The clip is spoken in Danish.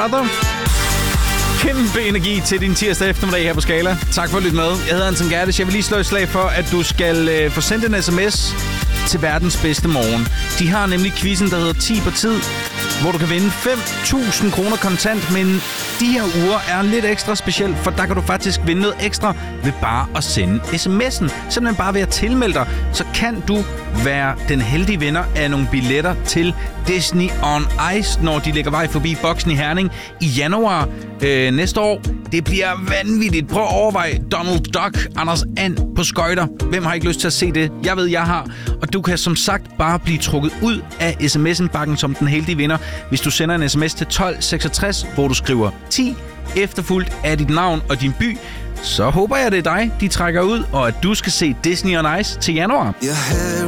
Brother. Kæmpe energi til din tirsdag eftermiddag her på Skala. Tak for at lytte med. Jeg hedder Anton Gerdes. Jeg vil lige slå et slag for, at du skal få sendt en sms til verdens bedste morgen. De har nemlig quizzen, der hedder 10 på tid, hvor du kan vinde 5.000 kroner kontant, men de her uger er lidt ekstra specielt, for der kan du faktisk vinde noget ekstra ved bare at sende sms'en. Simpelthen bare ved at tilmelde dig, så kan du være den heldige vinder af nogle billetter til Disney on Ice, når de lægger vej forbi Boksen i Herning i januar næste år. Det bliver vanvittigt. Prøv at overveje Donald Duck, Anders And på skøjter. Hvem har ikke lyst til at se det? Jeg ved, jeg har. Og du kan som sagt bare blive trukket ud af sms'en-bakken som den heldige vinder, hvis du sender en sms til 1266, hvor du skriver 10, efterfulgt af dit navn og din by. Så håber jeg, det er dig, de trækker ud, og at du skal se Disney on Ice til januar.